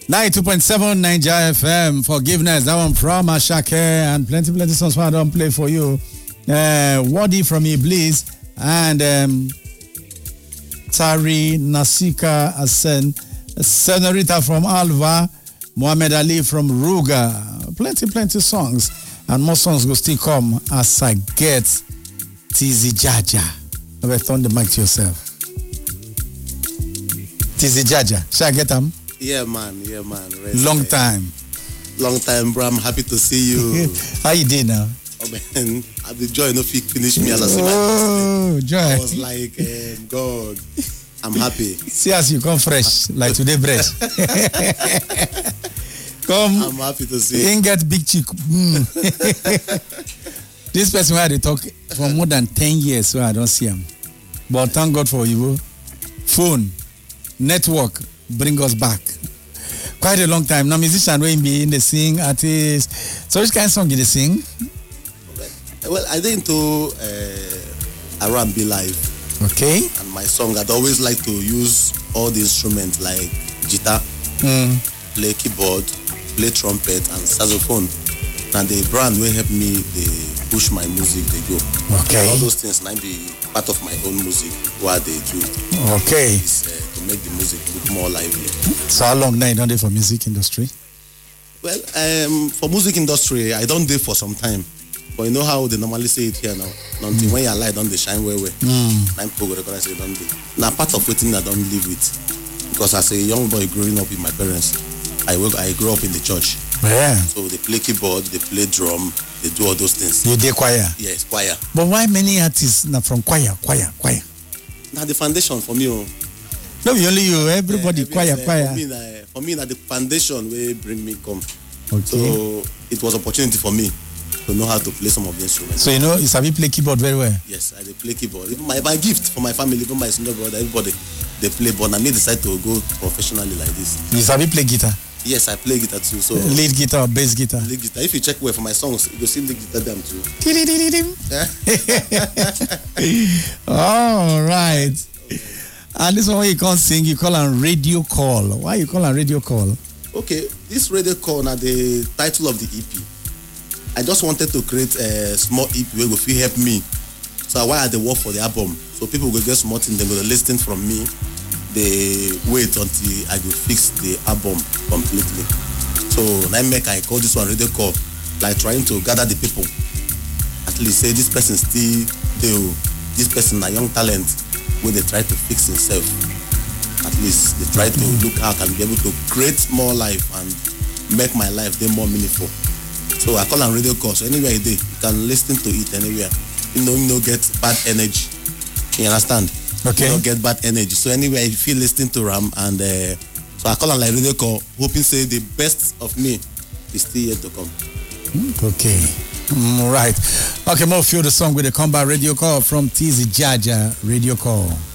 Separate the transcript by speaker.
Speaker 1: 92.7 Nigeria FM. Forgiveness. That one from Ashake and plenty songs I don't play for you. Wadi from Iblis and Tari Nasika Asen, Senorita from Alva, Muhammad Ali from Ruga. Plenty songs. And more songs will still come as I get Tizi Jaja. I'll turn the mic to yourself. Tizi Jaja. Shall I get them?
Speaker 2: Yeah, man.
Speaker 1: Long time,
Speaker 2: bro. I'm happy to see you.
Speaker 1: How you doing now?
Speaker 2: Oh, man. The joy no finish me.
Speaker 1: Oh, joy.
Speaker 2: I was like, God, I'm happy.
Speaker 1: See as you come fresh, like today bread. Come.
Speaker 2: I'm happy to see
Speaker 1: you. Ain't get big chick. This person where they talk for more than 10 years, so I don't see him. But thank God for you. Phone, network, bring us back. Quite a long time. Now musician will be in the sing, artist. So which kind of song did they sing?
Speaker 2: Well, I did into R&B live.
Speaker 1: Okay.
Speaker 2: And my song, I'd always like to use all the instruments like guitar, play keyboard, play trumpet and saxophone. And the brand will help me, they push my music, they go.
Speaker 1: Okay.
Speaker 2: All those things might be part of my own music, what they do.
Speaker 1: Okay.
Speaker 2: Is to make the music look more lively.
Speaker 1: So how long now you don't do for music industry?
Speaker 2: Well, for music industry, I don't do for some time. But you know how they normally say it here now. Until when you light, don't they shine well. I'm people say don't do. Now part of waiting I don't live with. Because as a young boy growing up with my parents, I grew up in the church.
Speaker 1: Yeah.
Speaker 2: So they play keyboard, they play drum, they do all those things.
Speaker 1: You did choir?
Speaker 2: Yes, choir.
Speaker 1: But why many artists now from choir?
Speaker 2: Now the foundation for me.
Speaker 1: No, only you. Everybody choir.
Speaker 2: For me, that the foundation will bring me come.
Speaker 1: Okay.
Speaker 2: So it was opportunity for me to know how to play some of the instruments.
Speaker 1: So you sabi play keyboard very well?
Speaker 2: Yes, I play keyboard. Even my gift for my family, even my senior brother, everybody, they play. But I decide to go professionally like this.
Speaker 1: You sabi play guitar?
Speaker 2: Yes, I play guitar too. So
Speaker 1: lead guitar or bass guitar?
Speaker 2: Lead guitar. If you check well for my songs, you will see lead guitar them too.
Speaker 1: All right. And this one you can't sing, you call on radio call. Why you call on radio call?
Speaker 2: Okay, this radio call now the title of the EP. I just wanted to create a small EP where will help me. So while I work for the album, so people will get small thing, they will listen from me. They wait until I will fix the album completely. So I call this one radio call, like trying to gather the people. At least say this person still this person a young talent where they try to fix himself. At least they try to look out and be able to create more life and make my life more meaningful. So I call on radio call. So anywhere you can listen to it anywhere. You know, get bad energy. You understand?
Speaker 1: Okay.
Speaker 2: You don't get bad energy. So anyway, if you listening to Ram and so I call on like radio call, hoping say the best of me is still yet to come.
Speaker 1: Okay. Right. Okay, more feel the song with the combat radio call from Tizi Jaja radio call.